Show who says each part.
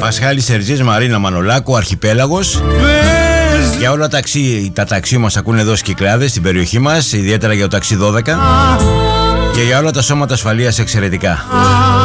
Speaker 1: Πασχάλη Σερτζής, Μαρίνα Μανολάκου, Αρχιπέλαγος. Για όλα τα ταξί μας ακούνε εδώ στις Κυκλάδες, στην περιοχή μας, ιδιαίτερα για το ταξί 12. Και για όλα τα σώματα ασφαλείας εξαιρετικά.